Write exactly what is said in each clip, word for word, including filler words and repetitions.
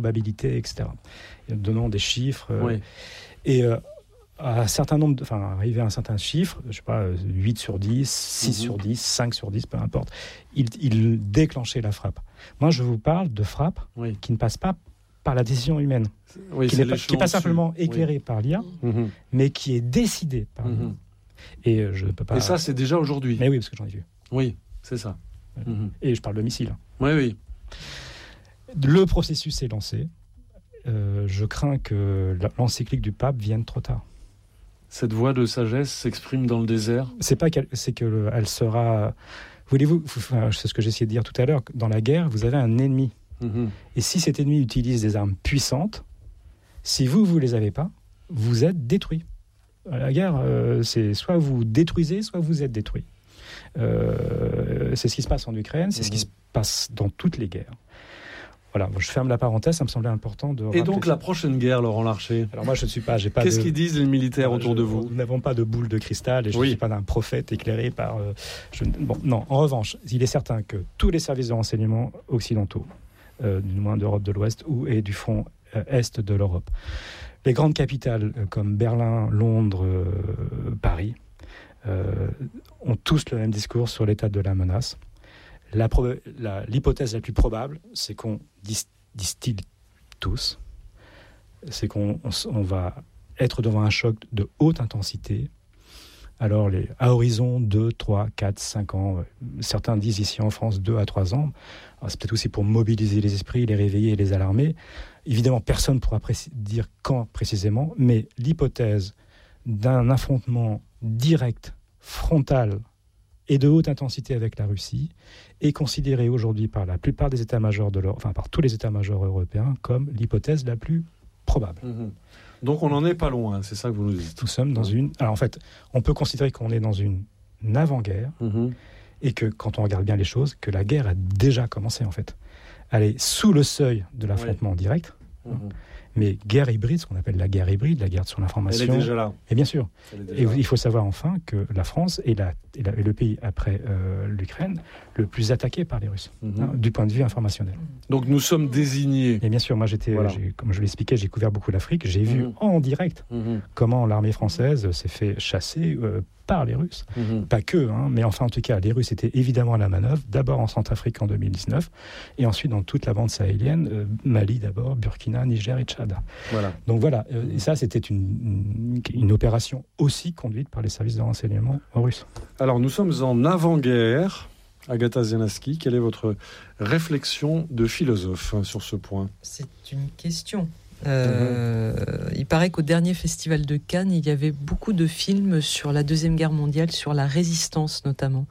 probabilité, et cetera. Donnant des chiffres. Euh, oui. Et euh, à un certain nombre, de, enfin, arrivé à un certain chiffre, je sais pas, huit sur dix, six mm-hmm. sur dix, cinq sur dix, peu importe, il, il déclenchait la frappe. Moi, je vous parle de frappe oui. qui ne passe pas par la décision humaine, oui, qui n'est pas, qui n'est pas simplement dessus. éclairée oui. par l'I A, mm-hmm. mais qui est décidée par l'I A. Mm-hmm. Et je ne peux pas. Et ça, c'est déjà aujourd'hui. Mais oui, parce que j'en ai vu. Oui, c'est ça. Mm-hmm. Et je parle de missiles. Oui, oui. Le processus est lancé. Euh, je crains que l'encyclique du pape vienne trop tard. Cette voix de sagesse s'exprime dans le désert. C'est pas qu'elle, c'est que le, elle sera. Voulez-vous, enfin, c'est ce que j'essayais de dire tout à l'heure. Dans la guerre, vous avez un ennemi. Mm-hmm. Et si cet ennemi utilise des armes puissantes, si vous vous les avez pas, vous êtes détruit. La guerre, euh, c'est soit vous détruisez, soit vous êtes détruit. Euh, c'est ce qui se passe en Ukraine, c'est mm-hmm. ce qui se passe dans toutes les guerres. Voilà, je ferme la parenthèse, ça me semblait important de... Et donc ça. La prochaine guerre, Laurent Larcher ? Alors moi, je ne suis pas... J'ai pas Qu'est-ce de... qu'ils disent les militaires autour je, de vous ? Nous n'avons pas de boule de cristal et je oui. ne suis pas un prophète éclairé par... Euh, je... Bon, non, en revanche, il est certain que tous les services de renseignement occidentaux, euh, du moins d'Europe de l'Ouest ou, et du front euh, Est de l'Europe, les grandes capitales euh, comme Berlin, Londres, euh, Paris, euh, ont tous le même discours sur l'état de la menace. La proba- la, l'hypothèse la plus probable, c'est qu'on dis- disent-ils tous, c'est qu'on on, on va être devant un choc de haute intensité. Alors, les, à horizon deux, trois, quatre, cinq ans, euh, certains disent ici en France deux à trois ans. Alors, c'est peut-être aussi pour mobiliser les esprits, les réveiller et les alarmer. Évidemment, personne ne pourra précis- dire quand précisément, mais l'hypothèse d'un affrontement direct, frontal, et de haute intensité avec la Russie est considérée aujourd'hui par la plupart des états-majors de l'Europe, enfin par tous les états-majors européens comme l'hypothèse la plus probable. Mmh. Donc on n'en est pas loin, c'est ça que vous nous dites. Nous sommes dans une... Alors en fait, on peut considérer qu'on est dans une avant-guerre mmh. et que quand on regarde bien les choses, que la guerre a déjà commencé en fait. Elle est sous le seuil de l'affrontement oui. direct. Mmh. Mais guerre hybride, ce qu'on appelle la guerre hybride, la guerre sur l'information... Elle est déjà là. Et bien sûr. Et là. Il faut savoir enfin que la France est, la, est, la, est le pays, après euh, l'Ukraine, le plus attaqué par les Russes, mm-hmm. hein, du point de vue informationnel. Donc nous sommes désignés. Et bien sûr, moi, j'étais, voilà. j'ai, comme je l'expliquais, j'ai couvert beaucoup l'Afrique. J'ai mm-hmm. vu en direct mm-hmm. comment l'armée française s'est fait chasser euh, par les Russes. Mm-hmm. Pas que, hein, mais enfin, en tout cas, les Russes étaient évidemment à la manœuvre, d'abord en Centrafrique en deux mille dix-neuf, et ensuite dans toute la bande sahélienne, euh, Mali d'abord, Burkina, Niger et Tchad. Voilà. Donc voilà, euh, et ça c'était une, une, une opération aussi conduite par les services de renseignement russes. Alors nous sommes en avant-guerre. Agatha Zienaszki, quelle est votre réflexion de philosophe sur ce point ? C'est une question. Euh, mmh. Il paraît qu'au dernier festival de Cannes, il y avait beaucoup de films sur la Deuxième Guerre mondiale, sur la résistance notamment.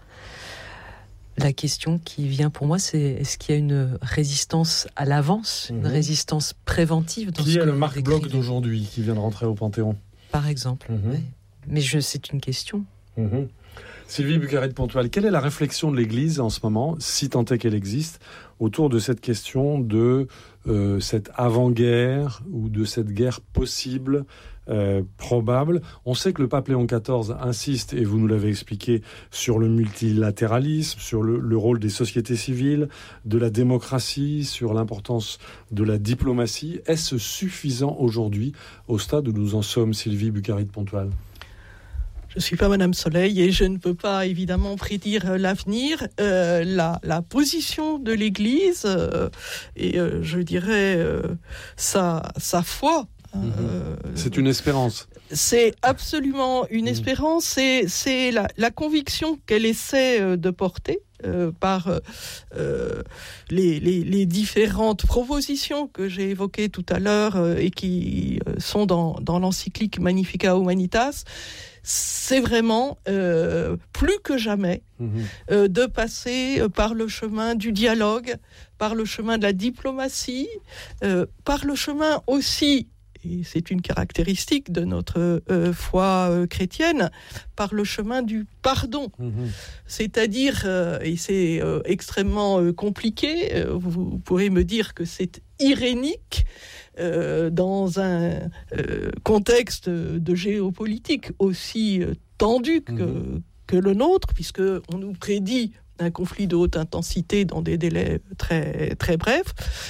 La question qui vient pour moi, c'est est-ce qu'il y a une résistance à l'avance, mmh. une résistance préventive dans qui ce est que le vous Marc décrivez. Bloch d'aujourd'hui qui vient de rentrer au Panthéon, par exemple. Mmh. Ouais. Mais je, c'est une question. Mmh. Sylvie Bucarette-Pontoile, quelle est la réflexion de l'Église en ce moment, si tant est qu'elle existe, autour de cette question de euh, cette avant-guerre ou de cette guerre possible, euh, probable ? On sait que le pape Léon quatorze insiste, et vous nous l'avez expliqué, sur le multilatéralisme, sur le, le rôle des sociétés civiles, de la démocratie, sur l'importance de la diplomatie. Est-ce suffisant aujourd'hui, au stade où nous en sommes, Sylvie Bucarette-Pontoile ? Je ne suis pas Madame Soleil et je ne peux pas évidemment prédire l'avenir. Euh, la, la position de l'Église euh, et euh, je dirais euh, sa, sa foi. Mmh. Euh, c'est une espérance. C'est absolument une mmh. espérance. C'est, c'est la, la conviction qu'elle essaie de porter. Euh, par euh, les, les, les différentes propositions que j'ai évoquées tout à l'heure euh, et qui euh, sont dans, dans l'encyclique Magnificat Humanitas, c'est vraiment euh, plus que jamais mmh. euh, de passer par le chemin du dialogue, par le chemin de la diplomatie, euh, par le chemin aussi, et c'est une caractéristique de notre euh, foi euh, chrétienne, par le chemin du pardon. Mmh. C'est-à-dire, euh, et c'est euh, extrêmement euh, compliqué, euh, vous pourrez me dire que c'est irénique euh, dans un euh, contexte de géopolitique aussi euh, tendu que, mmh. que le nôtre, puisqu'on nous prédit un conflit de haute intensité dans des délais très, très brefs.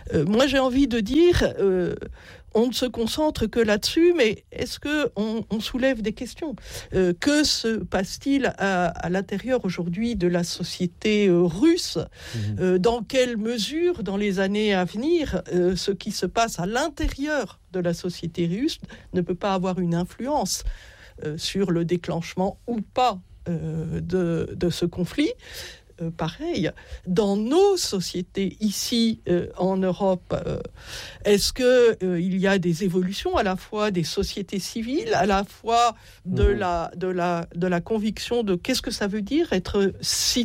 Euh, moi, j'ai envie de dire, euh, on ne se concentre que là-dessus, mais est-ce qu'on on soulève des questions ? euh, Que se passe-t-il à, à l'intérieur aujourd'hui de la société euh, russe ? mmh. euh, Dans quelle mesure, dans les années à venir, euh, ce qui se passe à l'intérieur de la société russe ne peut pas avoir une influence euh, sur le déclenchement ou pas euh, de, de ce conflit ? Euh, pareil, dans nos sociétés ici euh, en Europe, euh, est-ce que euh, il y a des évolutions à la fois des sociétés civiles, à la fois de mmh. la de la de la conviction de qu'est-ce que ça veut dire être citoyen ?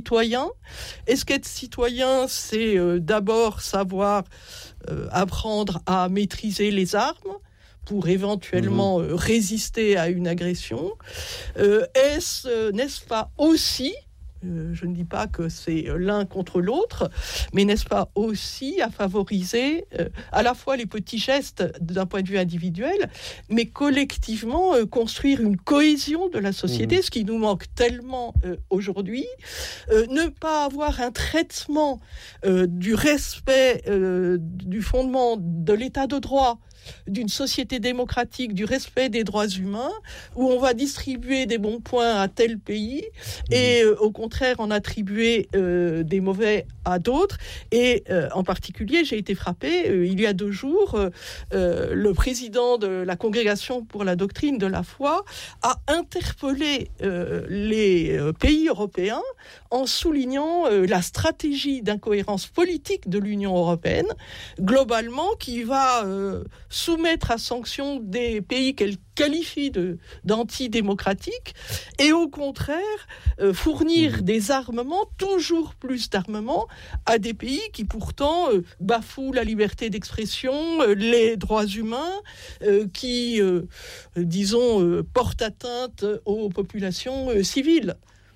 Est-ce qu'être citoyen, c'est euh, d'abord savoir euh, apprendre à maîtriser les armes pour éventuellement mmh. euh, résister à une agression ? euh, Est-ce euh, n'est-ce pas aussi Euh, je ne dis pas que c'est l'un contre l'autre, mais n'est-ce pas aussi à favoriser euh, à la fois les petits gestes d'un point de vue individuel, mais collectivement euh, construire une cohésion de la société, mmh. ce qui nous manque tellement euh, aujourd'hui, euh, ne pas avoir un traitement euh, du respect euh, du fondement de l'état de droit, d'une société démocratique, du respect des droits humains, où on va distribuer des bons points à tel pays mmh. et euh, au contraire en attribuer euh, des mauvais à d'autres. Et euh, en particulier, j'ai été frappée, euh, il y a deux jours, euh, euh, le président de la Congrégation pour la doctrine de la foi a interpellé euh, les euh, pays européens en soulignant euh, la stratégie d'incohérence politique de l'Union européenne, globalement, qui va euh, soumettre à sanction des pays qu'elle qualifie de, d'antidémocratiques et au contraire euh, fournir mmh. des armements, toujours plus d'armements, à des pays qui pourtant euh, bafouent la liberté d'expression, euh, les droits humains, euh, qui, euh, disons, euh, portent atteinte aux populations euh, civiles.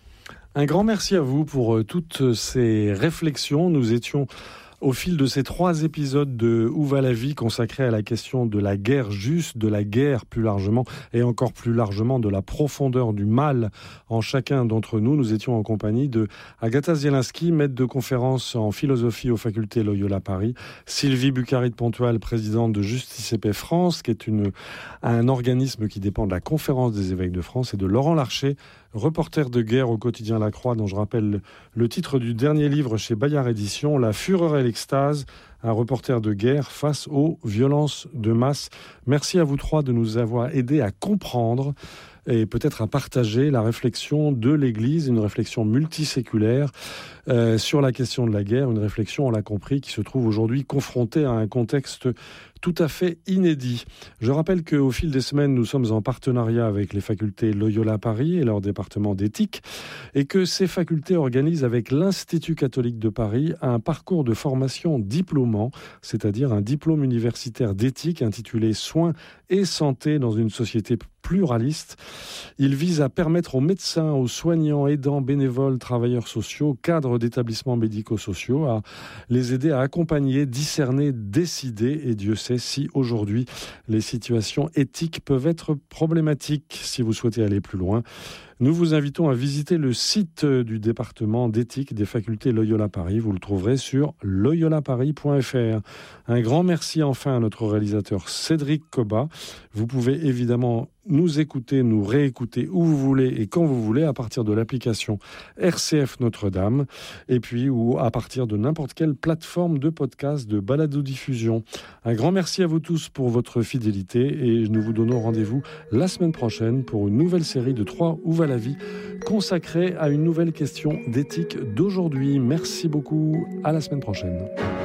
Un grand merci à vous pour euh, toutes ces réflexions. Nous étions au fil de ces trois épisodes de Où va la vie consacrés à la question de la guerre juste, de la guerre plus largement et encore plus largement de la profondeur du mal en chacun d'entre nous. Nous étions en compagnie de Agatha Zielinski, maître de conférence en philosophie aux facultés Loyola Paris, Sylvie Bucari de Pontoise, présidente de Justice et Paix France, qui est une, un organisme qui dépend de la Conférence des évêques de France, et de Laurent Larcher, reporter de guerre au quotidien La Croix, dont je rappelle le titre du dernier livre chez Bayard Éditions, La fureur et l'extase, un reporter de guerre face aux violences de masse. Merci à vous trois de nous avoir aidés à comprendre et peut-être à partager la réflexion de l'Église, une réflexion multiséculaire euh, sur la question de la guerre, une réflexion, on l'a compris, qui se trouve aujourd'hui confrontée à un contexte tout à fait inédit. Je rappelle qu'au fil des semaines, nous sommes en partenariat avec les facultés Loyola Paris et leur département d'éthique, et que ces facultés organisent avec l'Institut catholique de Paris un parcours de formation diplômant, c'est-à-dire un diplôme universitaire d'éthique intitulé « Soins et santé dans une société pluraliste ». Il vise à permettre aux médecins, aux soignants, aidants, bénévoles, travailleurs sociaux, cadres d'établissements médico-sociaux, à les aider à accompagner, discerner, décider. Et Dieu sait si aujourd'hui les situations éthiques peuvent être problématiques. Si vous souhaitez aller plus loin, nous vous invitons à visiter le site du département d'éthique des facultés Loyola Paris. Vous le trouverez sur loyola paris point f r. Un grand merci enfin à notre réalisateur Cédric Coba. Vous pouvez évidemment nous écouter, nous réécouter où vous voulez et quand vous voulez à partir de l'application R C F Notre-Dame et puis ou à partir de n'importe quelle plateforme de podcast, de balado-diffusion. Un grand merci à vous tous pour votre fidélité et nous vous donnons rendez-vous la semaine prochaine pour une nouvelle série de trois Où va la vie consacrée à une nouvelle question d'éthique d'aujourd'hui. Merci beaucoup, à la semaine prochaine.